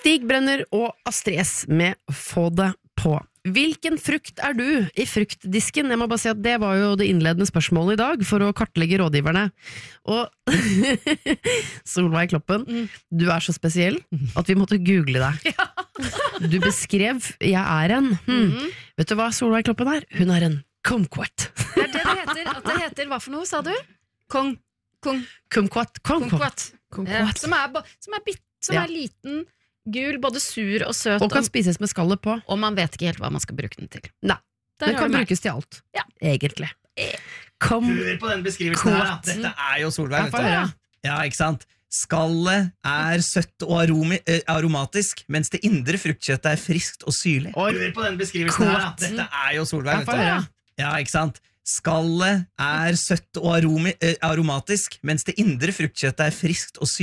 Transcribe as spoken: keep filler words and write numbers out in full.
Stig Brenner og Astrid S med Få det på. Hvilken frukt er du i fruktdisken? Jeg må bare si at det var jo det innledende spørsmålet i dag, for å kartlegge rådgiverne. Og Solveig Kloppen, mm. du er så spesiell at vi måtte google deg. Ja. Du beskrev, jeg er en. Hmm. Mm. Vet du hva Solveig Kloppen er? Hun er en kumquat. Det er det det heter. At det heter, hva for noe, sa du? Kong, kong. Kumquat. Kumquat. Ja, som er, som er, bit, som ja. er liten, gul, både sur og søt. Og kan og, spises med skallet på. Og man vet ikke helt hva man skal bruke den til. Nei, den kan brukes til alt. Ja. Egentlig. Kom. Hør på den beskrivelsen her. Dette er jo Solveig. Ja, ja, ikke sant? Skallet er søtt og aromi, eh, aromatisk, mens det indre fruktkjøttet er friskt og syrlig. Hør på den beskrivelsen her. Dette er jo Solveig. Ja, ja, ikke sant? Skallet er søtt og aromi, eh, aromatisk, mens det indre fruktkjøttet er friskt og syrlig.